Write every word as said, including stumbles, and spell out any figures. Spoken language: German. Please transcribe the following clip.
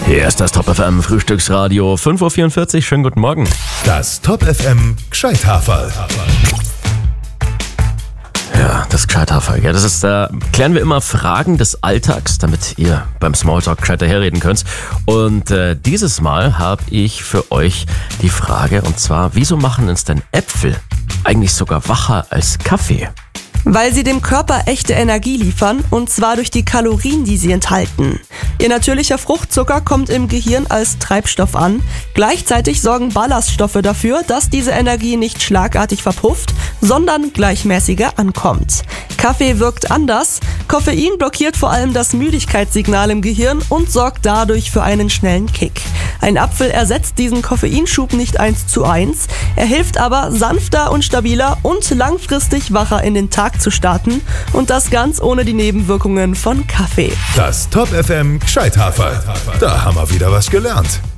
Hier ist das Top F M Frühstücksradio, fünf Uhr vierundvierzig, schönen guten Morgen. Das Top F M Gscheithaferl. Ja, das Gscheithaferl, ja, das ist, da klären wir immer Fragen des Alltags, damit ihr beim Smalltalk gescheit daherreden könnt. Und äh, dieses Mal habe ich für euch die Frage, und zwar, wieso machen uns denn Äpfel eigentlich sogar wacher als Kaffee? Weil sie dem Körper echte Energie liefern, und zwar durch die Kalorien, die sie enthalten. Ihr natürlicher Fruchtzucker kommt im Gehirn als Treibstoff an. Gleichzeitig sorgen Ballaststoffe dafür, dass diese Energie nicht schlagartig verpufft, sondern gleichmäßiger ankommt. Kaffee wirkt anders. Koffein blockiert vor allem das Müdigkeitssignal im Gehirn und sorgt dadurch für einen schnellen Kick. Ein Apfel ersetzt diesen Koffeinschub nicht eins zu eins. Er hilft aber, sanfter und stabiler und langfristig wacher in den Tag zu starten, und das ganz ohne die Nebenwirkungen von Kaffee. Das Top F M Gscheithaferl. Da haben wir wieder was gelernt.